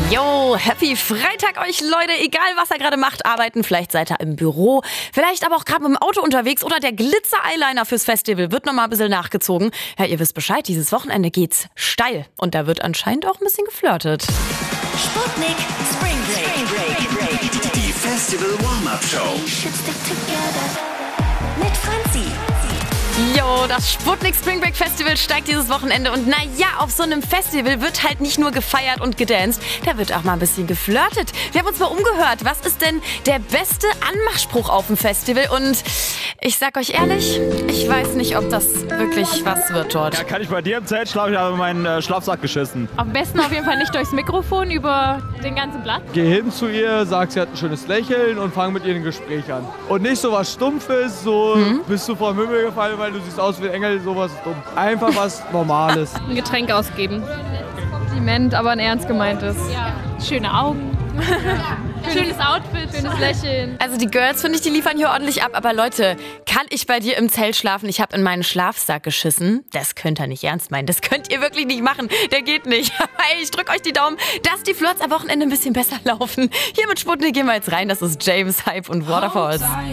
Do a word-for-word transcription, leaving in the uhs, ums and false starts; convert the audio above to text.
Yo, happy Freitag euch Leute, egal was ihr gerade macht, arbeiten, vielleicht seid ihr im Büro, vielleicht aber auch gerade mit dem Auto unterwegs oder der Glitzer-Eyeliner fürs Festival wird nochmal ein bisschen nachgezogen. Ja, ihr wisst Bescheid, dieses Wochenende geht's steil und da wird anscheinend auch ein bisschen geflirtet. Sputnik Spring Break. Die Festival Warm-Up Show. Mit Franzi. Jo, das Sputnik Spring Break Festival steigt dieses Wochenende und naja, auf so einem Festival wird halt nicht nur gefeiert und gedanced, da wird auch mal ein bisschen geflirtet. Wir haben uns mal umgehört, was ist denn der beste Anmachspruch auf dem Festival und ich sag euch ehrlich, ich weiß nicht, ob das wirklich was wird dort. Ja, kann ich bei dir im Zelt schlafen? Ich habe meinen äh, Schlafsack geschissen. Am besten auf jeden Fall nicht durchs Mikrofon über den ganzen Platz. Geh hin zu ihr, sag, sie hat ein schönes Lächeln und fang mit ihr ein Gespräch an. Und nicht so was Stumpfes, so Mhm. bist du vom Himmel gefallen, weil du siehst aus wie ein Engel, sowas ist dumm. Einfach was Normales. Ein Getränk ausgeben. Kompliment, aber ein ernst gemeintes. Ja. Schöne Augen. Schönes Outfit, schönes Lächeln. Also die Girls, finde ich, die liefern hier ordentlich ab. Aber Leute, kann ich bei dir im Zelt schlafen? Ich habe in meinen Schlafsack geschissen. Das könnt ihr nicht ernst meinen. Das könnt ihr wirklich nicht machen. Der geht nicht. Hey, ich drücke euch die Daumen, dass die Flirts am Wochenende ein bisschen besser laufen. Hier mit Sputnik gehen wir jetzt rein. Das ist James, Hype und Waterfalls.